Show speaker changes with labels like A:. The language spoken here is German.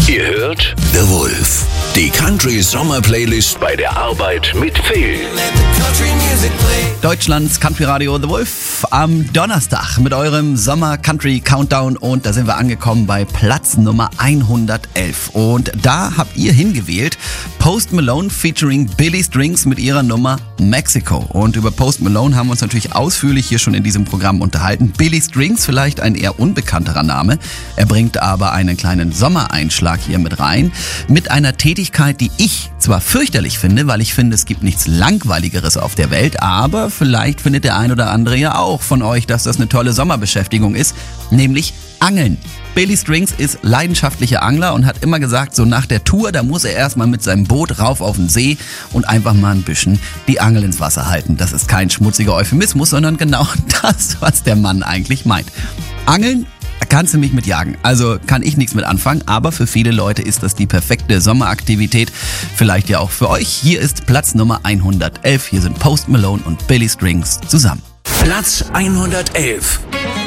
A: Ihr hört The Wolf, die Country Sommer Playlist bei der Arbeit mit Phil.
B: Deutschlands Country Radio The Wolf am Donnerstag mit eurem Sommer Country Countdown und da sind wir angekommen bei Platz Nummer 111 und da habt ihr hingewählt Post Malone featuring Billy Strings mit ihrer Nummer Mexico und über Post Malone haben wir uns natürlich ausführlich hier schon in diesem Programm unterhalten. Billy Strings, vielleicht ein eher unbekannterer Name, er bringt aber einen kleinen Sommereinschlag hier mit rein, mit einer Tätigkeit, die ich zwar fürchterlich finde, weil ich finde, es gibt nichts Langweiligeres auf der Welt, aber vielleicht findet der ein oder andere ja auch von euch, dass das eine tolle Sommerbeschäftigung ist, nämlich Angeln. Billy Strings ist leidenschaftlicher Angler und hat immer gesagt, so nach der Tour, da muss er erstmal mit seinem Boot rauf auf den See und einfach mal ein bisschen die Angel ins Wasser halten. Das ist kein schmutziger Euphemismus, sondern genau das, was der Mann eigentlich meint. Angeln, da kannst du mich mit jagen. Also kann ich nichts mit anfangen, aber für viele Leute ist das die perfekte Sommeraktivität. Vielleicht ja auch für euch. Hier ist Platz Nummer 111. Hier sind Post Malone und Billy Strings zusammen.
A: Platz 111.